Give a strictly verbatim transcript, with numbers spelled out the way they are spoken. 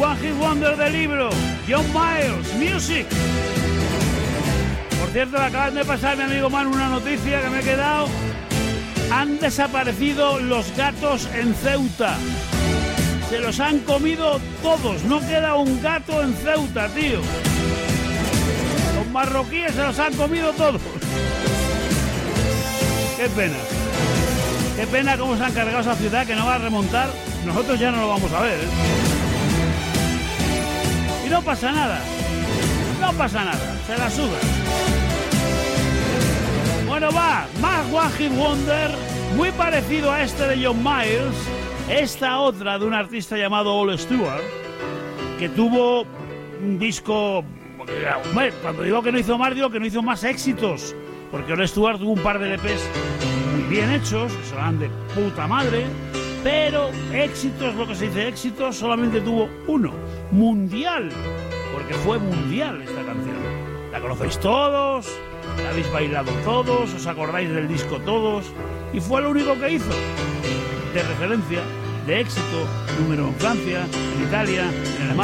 One Hit Wonder del libro, John Miles, Music. Por cierto, me acaban de pasar, mi amigo Manu, una noticia que me he quedado. Han desaparecido los gatos en Ceuta. Se los han comido todos. No queda un gato en Ceuta, tío. Los marroquíes se los han comido todos. Qué pena. Qué pena cómo se han cargado esa ciudad, que no va a remontar. Nosotros ya no lo vamos a ver, ¿eh? Y no pasa nada. No pasa nada. Se la suda. Bueno, va. Más One Hit Wonder. Muy parecido a este de John Miles. Esta otra de un artista llamado All Stewart, que tuvo un disco... Bueno, cuando digo que no hizo más, digo que no hizo más éxitos. Porque All Stewart tuvo un par de L Pes muy bien hechos, que sonaban de puta madre, pero éxitos, lo que se dice éxitos, solamente tuvo uno, mundial, porque fue mundial esta canción. La conocéis todos, la habéis bailado todos, os acordáis del disco todos, y fue lo único que hizo, de referencia, de éxito, número en Francia, en Italia, en Alemania.